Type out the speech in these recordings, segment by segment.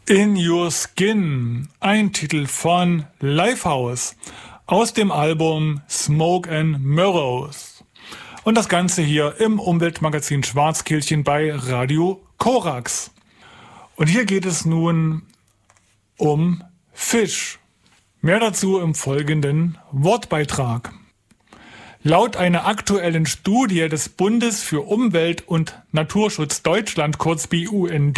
In Your Skin, ein Titel von Lifehouse aus dem Album Smoke and Mirrors. Und das Ganze hier im Umweltmagazin Schwarzkehlchen bei Radio Korax. Und hier geht es nun um Fisch. Mehr dazu im folgenden Wortbeitrag. Laut einer aktuellen Studie des Bundes für Umwelt und Naturschutz Deutschland, kurz BUND,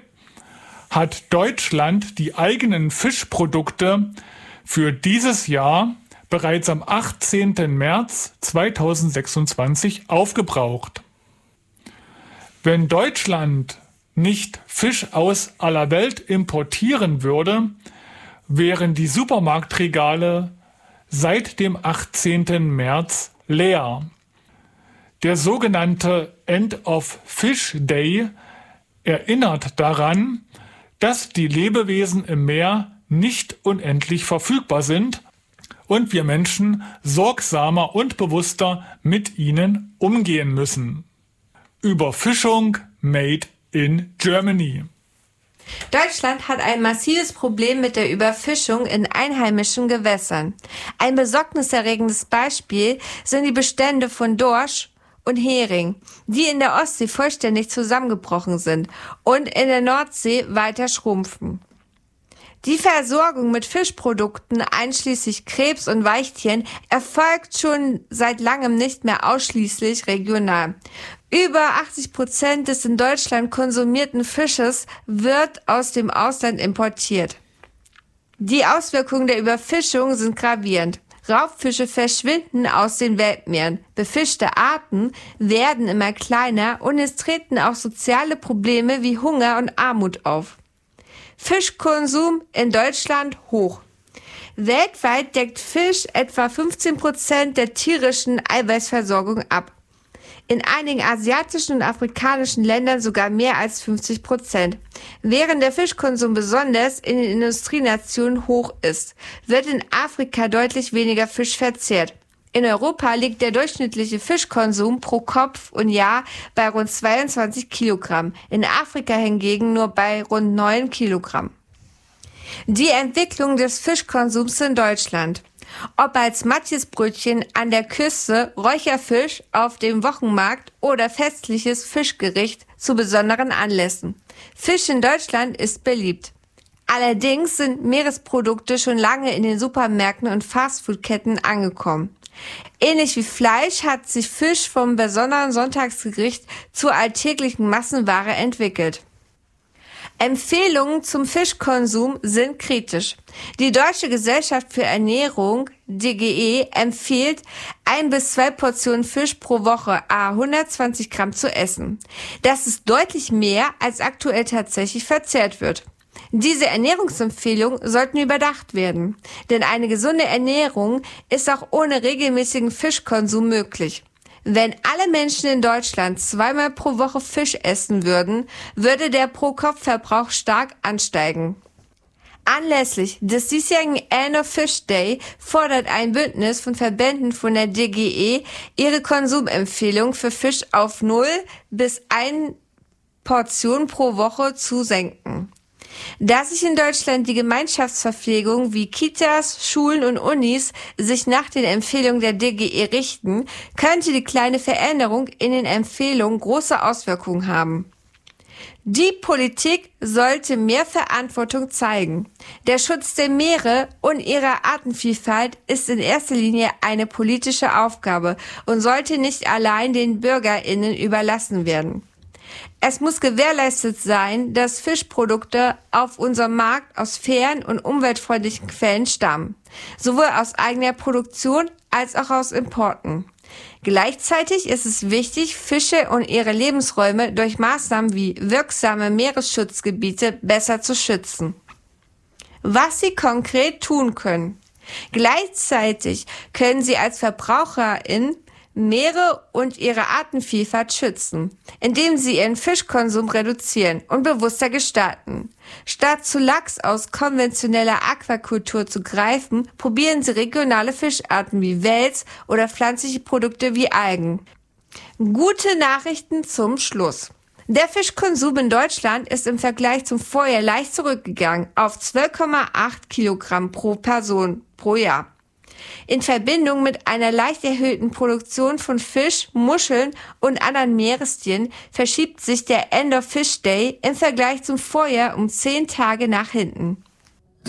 hat Deutschland die eigenen Fischprodukte für dieses Jahr bereits am 18. März 2026 aufgebraucht. Wenn Deutschland nicht Fisch aus aller Welt importieren würde, wären die Supermarktregale seit dem 18. März leer. Der sogenannte End of Fish Day erinnert daran, dass die Lebewesen im Meer nicht unendlich verfügbar sind und wir Menschen sorgsamer und bewusster mit ihnen umgehen müssen. Überfischung made in Germany. Deutschland hat ein massives Problem mit der Überfischung in einheimischen Gewässern. Ein besorgniserregendes Beispiel sind die Bestände von Dorsch und Hering, die in der Ostsee vollständig zusammengebrochen sind und in der Nordsee weiter schrumpfen. Die Versorgung mit Fischprodukten einschließlich Krebs und Weichtieren erfolgt schon seit langem nicht mehr ausschließlich regional. Über 80% des in Deutschland konsumierten Fisches wird aus dem Ausland importiert. Die Auswirkungen der Überfischung sind gravierend. Raubfische verschwinden aus den Weltmeeren, befischte Arten werden immer kleiner und es treten auch soziale Probleme wie Hunger und Armut auf. Fischkonsum in Deutschland hoch. Weltweit deckt Fisch etwa 15% der tierischen Eiweißversorgung ab. In einigen asiatischen und afrikanischen Ländern sogar mehr als 50%. Während der Fischkonsum besonders in den Industrienationen hoch ist, wird in Afrika deutlich weniger Fisch verzehrt. In Europa liegt der durchschnittliche Fischkonsum pro Kopf und Jahr bei rund 22 Kilogramm, in Afrika hingegen nur bei rund 9 Kilogramm. Die Entwicklung des Fischkonsums in Deutschland. Ob als Matjesbrötchen an der Küste, Räucherfisch auf dem Wochenmarkt oder festliches Fischgericht zu besonderen Anlässen. Fisch in Deutschland ist beliebt. Allerdings sind Meeresprodukte schon lange in den Supermärkten und Fastfoodketten angekommen. Ähnlich wie Fleisch hat sich Fisch vom besonderen Sonntagsgericht zur alltäglichen Massenware entwickelt. Empfehlungen zum Fischkonsum sind kritisch. Die Deutsche Gesellschaft für Ernährung, DGE, empfiehlt 1 bis 2 Portionen Fisch pro Woche, 120 Gramm zu essen. Das ist deutlich mehr, als aktuell tatsächlich verzehrt wird. Diese Ernährungsempfehlungen sollten überdacht werden, denn eine gesunde Ernährung ist auch ohne regelmäßigen Fischkonsum möglich. Wenn alle Menschen in Deutschland 2-mal pro Woche Fisch essen würden, würde der Pro-Kopf-Verbrauch stark ansteigen. Anlässlich des diesjährigen End of Fish Day fordert ein Bündnis von Verbänden von der DGE, ihre Konsumempfehlung für Fisch auf 0 bis 1 Portion pro Woche zu senken. Da sich in Deutschland die Gemeinschaftsverpflegung wie Kitas, Schulen und Unis sich nach den Empfehlungen der DGE richten, könnte die kleine Veränderung in den Empfehlungen große Auswirkungen haben. Die Politik sollte mehr Verantwortung zeigen. Der Schutz der Meere und ihrer Artenvielfalt ist in erster Linie eine politische Aufgabe und sollte nicht allein den BürgerInnen überlassen werden. Es muss gewährleistet sein, dass Fischprodukte auf unserem Markt aus fairen und umweltfreundlichen Quellen stammen, sowohl aus eigener Produktion als auch aus Importen. Gleichzeitig ist es wichtig, Fische und ihre Lebensräume durch Maßnahmen wie wirksame Meeresschutzgebiete besser zu schützen. Was Sie konkret tun können. Gleichzeitig können Sie als Verbraucherin Meere und ihre Artenvielfalt schützen, indem sie ihren Fischkonsum reduzieren und bewusster gestalten. Statt zu Lachs aus konventioneller Aquakultur zu greifen, probieren sie regionale Fischarten wie Wels oder pflanzliche Produkte wie Algen. Gute Nachrichten zum Schluss. Der Fischkonsum in Deutschland ist im Vergleich zum Vorjahr leicht zurückgegangen auf 12,8 Kilogramm pro Person pro Jahr. In Verbindung mit einer leicht erhöhten Produktion von Fisch, Muscheln und anderen Meerestieren verschiebt sich der End of Fish Day im Vergleich zum Vorjahr um 10 Tage nach hinten.